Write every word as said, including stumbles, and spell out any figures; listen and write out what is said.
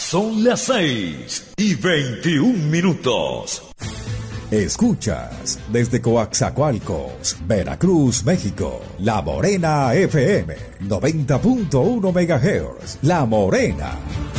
Son las seis y veintiún minutos. Escuchas desde Coaxacualcos, Veracruz, México, La Morena F M, noventa punto uno megahertz. La Morena.